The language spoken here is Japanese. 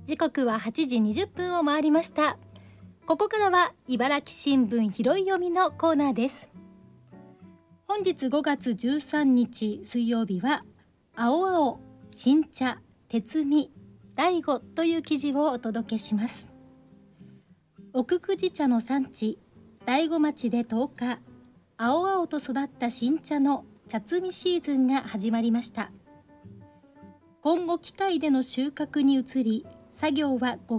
時刻は8時20分を回りました。ここからは茨城新聞拾い読みのコーナーです。本日5月13日水曜日は青々新茶鉄味醍醐という記事をお届けします。奥久慈茶の産地醍醐町で10日、青々と育った新茶の茶摘みシーズンが始まりました。今後機械での収穫に移り、作業は5